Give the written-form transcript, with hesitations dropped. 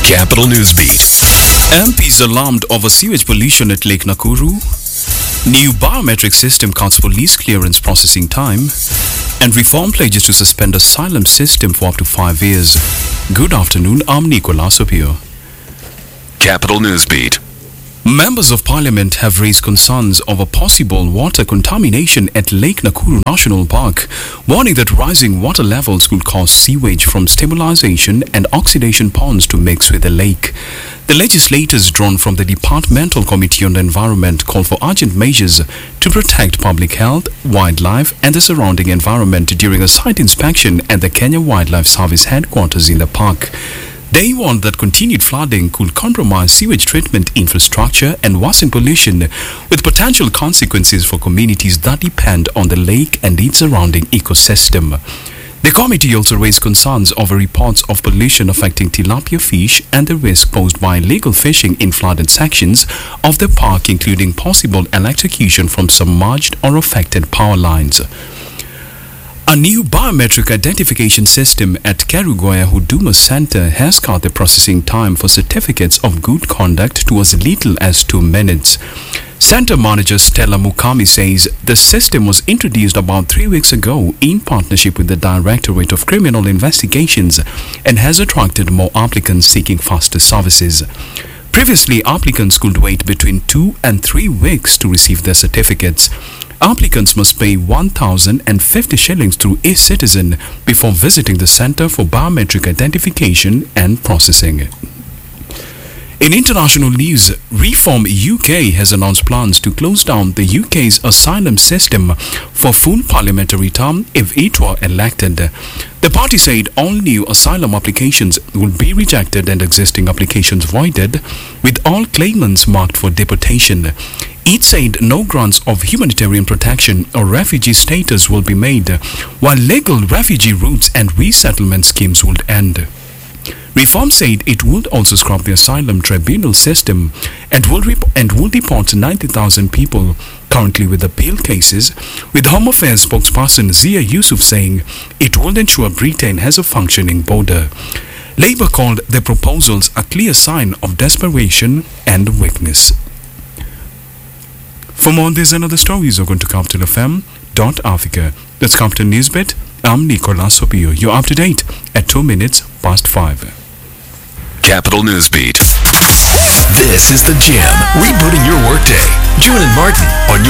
Capital Newsbeat. MPs alarmed over sewage pollution at Lake Nakuru. New biometric system cuts police clearance processing time. And reform pledges to suspend asylum system for up to 5 years. Good afternoon, I'm Nicolas Opio. Capital Newsbeat. Members of Parliament have raised concerns over possible water contamination at Lake Nakuru National Park, warning that rising water levels could cause sewage from stabilization and oxidation ponds to mix with the lake. The legislators drawn from the Departmental Committee on the Environment call for urgent measures to protect public health, wildlife and the surrounding environment during a site inspection at the Kenya Wildlife Service headquarters in the park. They warned that continued flooding could compromise sewage treatment infrastructure and worsen pollution, with potential consequences for communities that depend on the lake and its surrounding ecosystem. The committee also raised concerns over reports of pollution affecting tilapia fish and the risk posed by illegal fishing in flooded sections of the park, including possible electrocution from submerged or affected power lines. A new biometric identification system at Kerugoya Huduma Center has cut the processing time for certificates of good conduct to as little as 2 minutes. Center manager Stella Mukami says the system was introduced about 3 weeks ago in partnership with the Directorate of Criminal Investigations and has attracted more applicants seeking faster services. Previously, applicants could wait between 2 and 3 weeks to receive their certificates. Applicants must pay 1,050 shillings through eCitizen before visiting the Center for Biometric Identification and Processing. In international news, Reform UK has announced plans to close down the UK's asylum system for full parliamentary term if it were elected. The party said all new asylum applications will be rejected and existing applications voided, with all claimants marked for deportation. It said no grants of humanitarian protection or refugee status will be made, while legal refugee routes and resettlement schemes would end. Reform said it would also scrap the asylum tribunal system and will deport 90,000 people currently with appeal cases, with Home Affairs spokesperson Zia Yusuf saying it will ensure Britain has a functioning border. Labour called the proposals a clear sign of desperation and weakness. For more on this and other stories, you're going to CaptainFM.Africa. That's Captain Newsbeat. I'm Nicolas Opio. You're up to date at 2 minutes past 5. Capital Newsbeat. This is The Jam, rebooting your workday. June and Martin on